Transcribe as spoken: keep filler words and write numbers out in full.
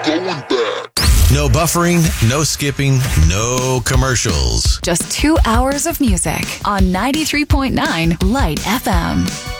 going back. No buffering, no skipping, no commercials. Just two hours of music on ninety-three point nine Light F M.